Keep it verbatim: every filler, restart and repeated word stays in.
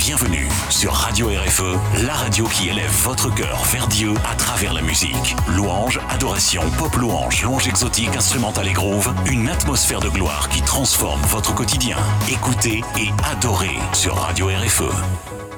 bienvenue sur Radio R F E, la radio qui élève votre cœur vers Dieu à travers la musique. Louange, adoration, pop louange, louange exotique, instrumentale et groove, une atmosphère de gloire qui transforme votre quotidien. Écoutez et adorez sur Radio R F E.